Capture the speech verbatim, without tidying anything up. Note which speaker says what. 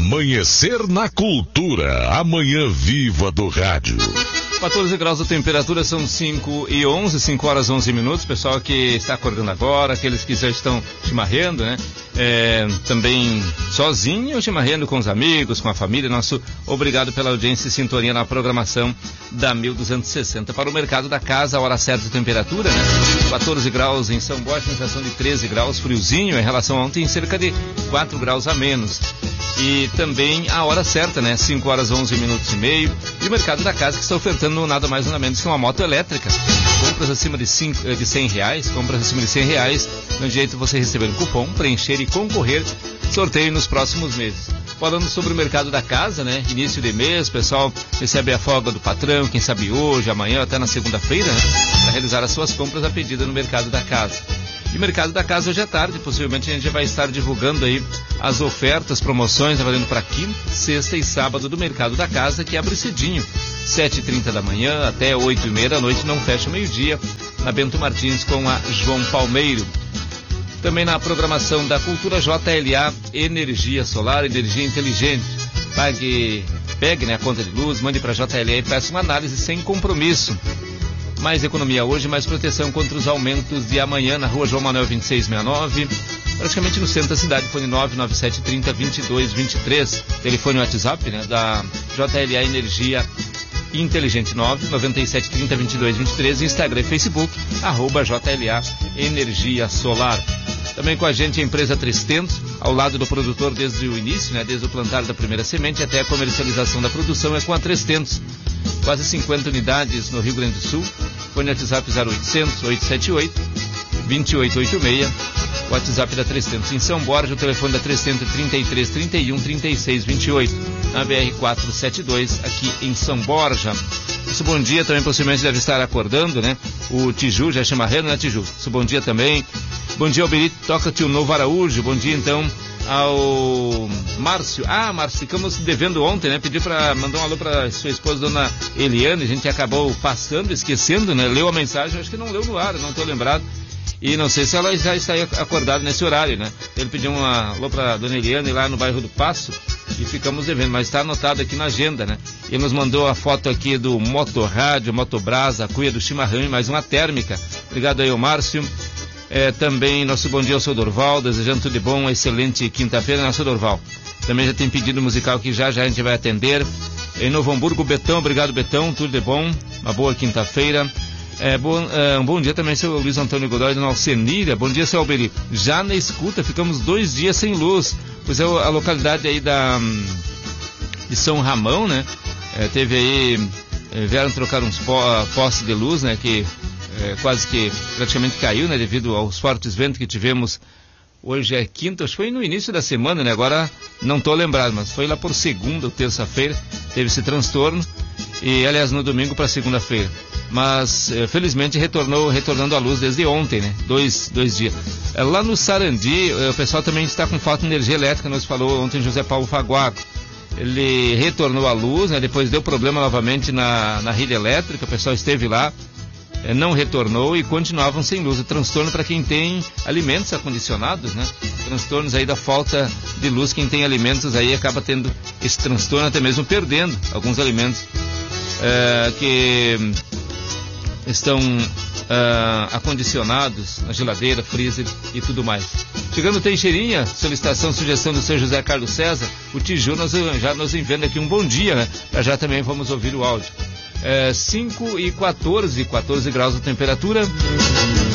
Speaker 1: Amanhecer na Cultura, a manhã viva do rádio.
Speaker 2: quatorze graus de temperatura, são cinco e onze, cinco horas e onze minutos. Pessoal que está acordando agora, aqueles que já estão chimarrando, né? É, também sozinho ou chimarrando com os amigos, com a família. Nosso obrigado pela audiência e sintonia na programação da mil duzentos e sessenta. Para o mercado da casa, a hora certa de temperatura, né? quatorze graus em São Borja, sensação de treze graus, friozinho em relação a ontem, cerca de quatro graus a menos. E também a hora certa, né? cinco horas e onze minutos e meio. E o mercado da casa que está ofertando nada mais nada menos que uma moto elétrica. Compras acima de, cinco, de cem reais, compras acima de cem reais, no direito de você receber um cupom, preencher e concorrer, sorteio nos próximos meses. Falando sobre o mercado da casa, né? Início de mês, o pessoal recebe a folga do patrão, quem sabe hoje, amanhã, até na segunda-feira, né? Para realizar as suas compras a pedida no mercado da casa. E o mercado da casa hoje à tarde, possivelmente a gente vai estar divulgando aí as ofertas, promoções, valendo para quinta, sexta e sábado do mercado da casa, que abre cedinho, sete e trinta da manhã até oito e meia da noite, não fecha meio-dia, na Bento Martins com a João Palmeiro. Também na programação da Cultura, J L A Energia Solar, Energia Inteligente. Pague, pegue, né, a conta de luz, mande para a J L A e peça uma análise sem compromisso. Mais economia hoje, mais proteção contra os aumentos de amanhã, na rua João Manuel vinte e seis sessenta e nove, praticamente no centro da cidade. Fone nove nove sete três zero dois dois dois três, telefone WhatsApp, né, da J L A Energia Inteligente, nove nove sete três zero dois dois dois três, Instagram e Facebook, arroba J L A Energia Solar. Também com a gente a empresa trezentos, ao lado do produtor desde o início, né, desde o plantar da primeira semente até a comercialização da produção, é com a trezentos. Quase cinquenta unidades no Rio Grande do Sul. Fone WhatsApp zero oitocentos, oito sete oito, dois oito oito seis. WhatsApp da trezentos em São Borja, o telefone da trezentos, trinta e três, trinta e um, trinta e seis, vinte e oito. Na B R quatrocentos e setenta e dois, aqui em São Borja. Isso, bom dia, também possivelmente deve estar acordando, né? O Tiju, já chimarrando, né, Tiju? Isso, bom dia também. Bom dia, Alberito, toca-te o Novo Araújo. Bom dia, então, ao Márcio. Ah, Márcio, ficamos devendo ontem, né? Pedi para mandar um alô para sua esposa, dona Eliane. A gente acabou passando, esquecendo, né? Leu a mensagem, acho que não leu no ar, não estou lembrado. E não sei se ela já está acordada nesse horário, né? Ele pediu um alô para dona Eliane lá no bairro do Passo e ficamos devendo, mas está anotado aqui na agenda, né? Ele nos mandou a foto aqui do Motorrádio, Motobrasa, a cuia do chimarrão e mais uma térmica. Obrigado aí, ao Márcio. É, também nosso bom dia ao seu Dorval, desejando tudo de bom, uma excelente quinta-feira, nosso Dorval. Também já tem pedido musical que já já a gente vai atender. Em Novo Hamburgo, Betão, obrigado Betão, tudo de bom, uma boa quinta-feira. É, bom, é, um bom dia também, seu Luiz Antônio Godoy, do Alcenira. Bom dia, seu Alberi. Já na escuta, ficamos dois dias sem luz, pois é a localidade aí da, de São Ramão, né? É, teve aí, é, vieram trocar uns postes de luz, né? Que É, quase que praticamente caiu, né, devido aos fortes ventos que tivemos. Hoje é quinta, acho que foi no início da semana, né, agora não estou lembrado, mas foi lá por segunda ou terça-feira, teve esse transtorno, e aliás no domingo para segunda-feira, mas é, felizmente retornou, retornando a luz desde ontem, né, dois, dois dias. É, lá no Sarandi, é, o pessoal também está com falta de energia elétrica, nos falou ontem José Paulo Faguago. Ele retornou a luz, né, depois deu problema novamente na, na rede elétrica, o pessoal esteve lá, não retornou e continuavam sem luz. O transtorno para quem tem alimentos acondicionados, né? Transtornos aí da falta de luz, quem tem alimentos aí acaba tendo esse transtorno, até mesmo perdendo alguns alimentos é, que estão é, acondicionados na geladeira, freezer e tudo mais. Chegando Teixeirinha, solicitação, sugestão do seu José Carlos César, o Tiju nos, já nos enviando aqui um bom dia, né? Já já também vamos ouvir o áudio. É, cinco e quatorze, quatorze graus de temperatura.